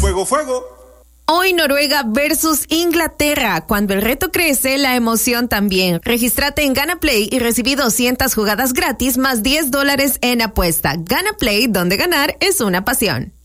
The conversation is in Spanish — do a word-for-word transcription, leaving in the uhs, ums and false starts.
Fuego, fuego. Hoy Noruega versus Inglaterra. Cuando el reto crece, la emoción también. Regístrate en Gana Play y recibí doscientas jugadas gratis más diez dólares en apuesta. Gana Play, donde ganar es una pasión.